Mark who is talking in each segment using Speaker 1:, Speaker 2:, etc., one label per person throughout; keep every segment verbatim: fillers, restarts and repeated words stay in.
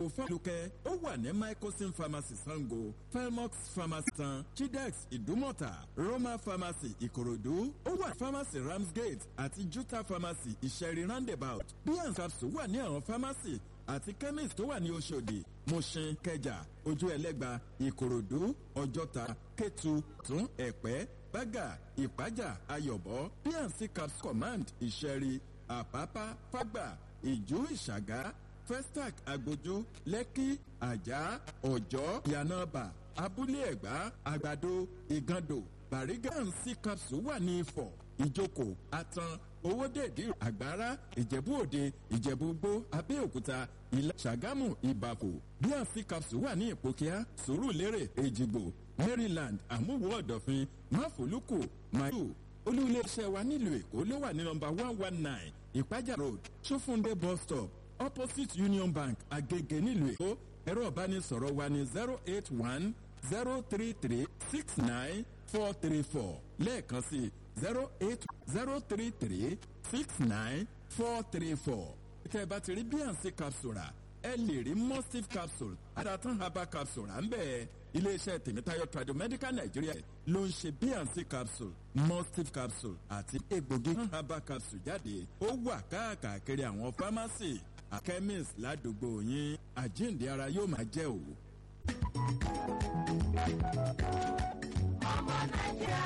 Speaker 1: fálùkẹ́ ó wà ní mycosin pharmacy sango felmox pharmacy tan chidex ìdúmọ̀tà roma pharmacy ìkòròdú ó wà pharmacy ramsgate àti juta pharmacy ìṣẹ̀rí roundabout bnc capsule wà ní àwọn pharmacy àti chemist tó wà ní oṣòdì mushin kẹjà ojú ẹlẹ́gba ìkòròdú ọjọ́ta kétu tún ẹ̀pẹ́ bágà ìpájà ayọ̀bọ bnc capsule command ìṣẹ̀rí àpápá fágbà ìjú ìṣàgá festac agbójú lẹ́kí àjà ọ̀jọ́ ìyànàbà abúlé ẹ̀gbá àgbàdo ìgàndò bàrígà bnc capsule wà ní ifọ̀ ìjókòó àtàn owódèdí àgbára ìjẹ̀bú òde ìjẹ̀bú gbó abẹ́òkúta ìlà ṣàgámù ìbàkù bnc capsule wà ní ìpòkíà sùúrùlérè èjìgbò maryland àmúwò ọ̀dọ̀fin máfòlùkù mayu olú-ilé-iṣẹ́ wa nílùú èkó ló wà ní nọmba one one nine ìpájà road sófúndé bus stop opposite union bank agege nílùú èkó ẹ̀rọ ìbánisọ̀rọ̀ wa ní zero eight one zero three three six nine four three four lẹ́ẹ̀kan sí zero eight zero three three six nine four three four. tẹ́ ẹ bá ti rí bnc capsule rà ẹ lè rí mustif capsule adatan herbal capsule rà ń bẹ́ẹ̀. iléeṣẹ́ tèmítáyọ̀ tradomedical nigeria ló ń ṣe bnc capsule mustif capsule àti egbògi herbal capsule jáde ó wà káàkiri àwọn pharmacy chemist ládùúgbò yín àjíǹde ara yóò máa jẹ́ òwò.
Speaker 2: ọmọ nàìjíríà.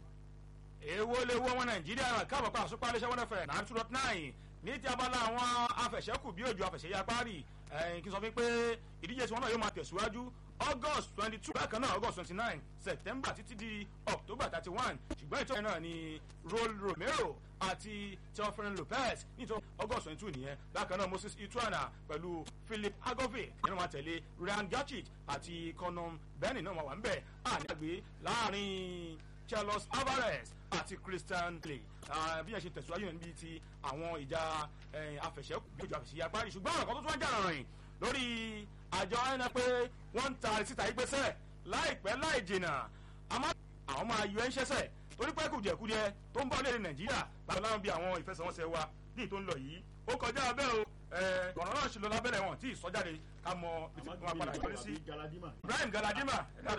Speaker 3: èwo lè wo ọmọ nàìjíríà káàbọ̀ pa àsopá iléeṣẹ́ wọn fẹ̀ náà two dot nine ní ti abala àwọn afẹ̀ṣẹ́kù bí òjò afẹ̀ṣẹ́yà parí kí n sọ fún pé ìdíje tí wọn náà yóò máa tẹ̀síwájú august twenty two bákan náà august twenty nine september títí di october thirty one ṣùgbọ́n ìtọ́jú náà ni rol romero àti teofren lopez nítorí august twenty two nìyẹn bákan náà moses ituana pẹ̀lú philip agovic nínú wọn tẹ̀lé ryan gachic àti conor benny náà wà ń bẹ̀ àníàgbé láàrin charles alvarez àti christian clay bí yẹn ṣe tẹ̀síwájú níbi ti àwọn ìjà afẹ̀ṣẹ́kù bí ojú afẹ̀ṣẹ́yà parí ṣùgbọ́n ọ̀rọ̀ kan tó tún wá jà rìn lórí àjọ ẹ̀nà pé wọ́n ń ta síta ìgbésẹ̀ láìpẹ́ láì jìnnà àmọ́ àwọn máa yọ ẹ́ ń ṣẹ́sẹ̀ torí pé kùdìẹ̀kùdìẹ̀ tó ń bọ̀ lédè nàìjíríà báwo láwọn bí àwọn ìfẹsẹ̀wọnsẹ̀ wa ní ìtò ń lọ yìí ó kọjá abẹ́ o ọ̀rọ̀ náà ṣe lọ lábẹ́rẹ̀ wọn tí ìsọjáde ká mọ ibi tí wọ́n padà yọrí sí. ibrahim galadima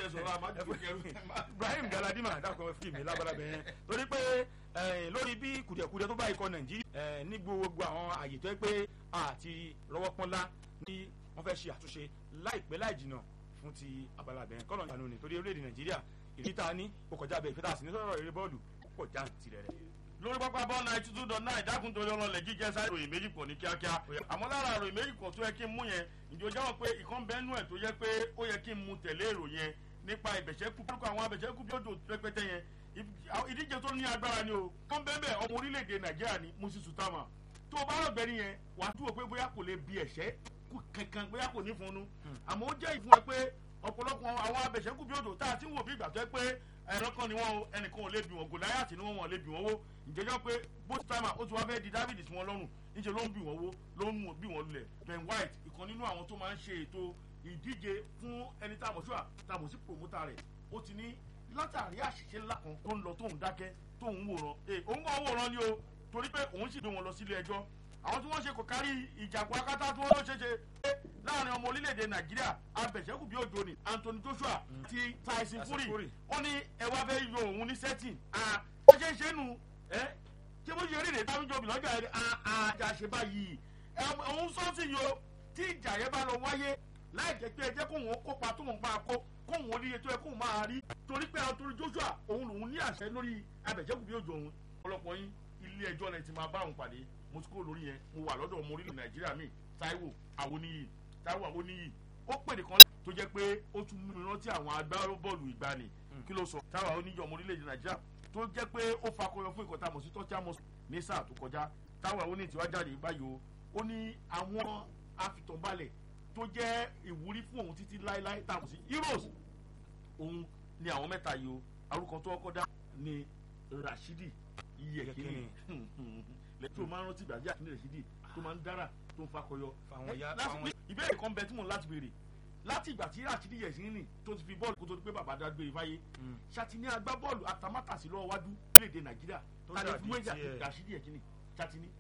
Speaker 3: ibrahim galadima dákun fi mi lábẹ́rẹ́ yẹn torí pé lórí bí kùdìẹ̀kùdìẹ̀ tó bá ikọ̀ nàìjíríà ní gbogbo àwọn àyè tó yẹ pé àti rọwọ́ pọ́nlá ní wọ́n fẹ́ ṣe àtúnṣe láìpẹ́ láì jìnnà fún ti abala abẹ́rẹ́ kọ́nà ìyanu ni torí orílẹ̀-èdè nàìjíríà ìrítà ní ó kọjá abẹ́ ìfẹ́tà sí ní sọ̀rọ̀ eré bọ́ọ̀lù pọ̀ já tirẹ̀ rẹ̀.
Speaker 4: lórí pápá bọ́ọ̀lù ninety two dot nine dákun torí ọlọ́lẹ̀ jíjẹ́ sáré ìròyìn méjì pọ̀ ní kíákíá àmọ́ lára ìròyìn méjì kan tó yẹ kí n mú yẹn ìjọ jáwọ́ pé ìkan bẹ́ẹ̀nù ẹ̀ tó yẹ pé ó yẹ kí n mú tẹ̀lé ìròyìn yẹn nípa ìbẹ̀ṣẹ́kù púpọ̀ àwọn abẹ̀ṣẹ́kù bí ó dò pẹ́pẹ́tẹ́ yẹn ìdíje tó ní agbára ni o kán bẹ́ẹ̀ ọmọ orílẹ̀-èdè nàìjíríà ni Moses Utama tó o bá rọ̀gbẹ́ nìyẹn wàá túwò pé bóyá kò lè bi ẹ̀ṣẹ́ kankan bóyá kò ní funu àmọ́ ó jẹ́ ìfún ẹ pé ọ̀pọ̀lọpọ̀ àwọn abẹ̀ṣẹ́kù bí odò tá a ti ń wò bí ìgbà tó ẹ pé ẹ̀rọ kan ni wọ́n o ẹnìkan ò lè bì wọ́n Gòláyátì ni wọ́n wọ́n lè bì wọ́n wó ìjẹ́jọ́ pé bó ti táìmà ó ti wá fẹ́ di Dáfídì sí wọn lọ́rùn níṣẹ́ ló ń bì wọ́n wó ló ń bì wọ́n lulẹ̀ Ben White ìkan nínú àwọn tó máa ń ṣe ètò ìdíje fún ẹni tá a mọ̀ sí wa tá a mọ̀ sí promoter rẹ̀ ó ti ní látàrí àṣìṣe ńlá kan tó ń lọ tóun dákẹ́ tóun wòran òun kàn wòran ni o torí pé òun sì gbé wọn lọ sílé ẹjọ́ àwọn tí wọ́n ṣe kò kárí ìjàpọ̀ akátá tí wọ́n ló ṣeéṣe láàrin ọmọ orílẹ̀-èdè nàìjíríà abẹ̀ṣẹ́kù bí òjò ni Anthony Joshua ti Tyson Fury ó ní ẹ wá fẹ́ yọ òun ní setting ó ṣe é ṣe nù ẹ́ ṣé bó ṣe rí rèé táwọn ìjọba ìlọ́jà ẹ̀ àjà ṣe báyìí òun sọ́ọ̀sì yo tí ìjà yẹn bá lọ wáyé láì jẹ́ pé ẹ jẹ́ kóun ó kópa tóun bá a kó kóun oríire tó yẹ kóun máa rí torí pé Anthony Joshua òun lòun ní àṣẹ lórí abẹ̀ṣẹ́kù bí òjò òun ọ̀pọ̀lọpọ̀ yín ilé ẹjọ́ rẹ̀ ti máa bá òun pàdé mo ti kúrò lórí yẹn mo wà lọ́dọ̀ ọmọ orílẹ̀ nàìjíríà mi Táíwò Awoniyi Táíwò Awoniyi ó pè nìkan tó jẹ́ pé ó tún mú ìrántí àwọn agbábọ́ọ̀lù ìgbani kí ló sọ Táíwò Awoniyi ọmọ orílẹ̀ nàìjíríà tó jẹ́ pé ó fakọyọ fún ìkọ̀tà mọ̀ sí tọ́jà mọ̀ ní sáà tó kọjá Táíwò Awoniyi ti wá jáde báyìí o ó ní àwọn afitọ̀balẹ̀ tó jẹ́ ìwúrí fún òun títí láéláé tá a mọ̀ sí heroes òun ni àwọn mẹ́ta yìí o arúkọ tó kọ́kọ́ dá ni Rashidi Yekini lẹ́tí o máa ń rántí ìgbàjẹ́ àti Rashidi tó máa ń dára tó ń fakọyọ. ìbéèrè kan bẹ tí mò ń láti béèrè láti ìgbà tí Rashidi Yekini tó ti fi bọ́ọ̀lù kó tó di pé bàbá dágbére fáyé Ṣàtìní agbábọ́ọ̀lù atamátàsí lọ́wọ́ wájú orílẹ̀-èdè Nàìjíríà tàbí fún méjì àti Rashidi Yekini Ṣàtìní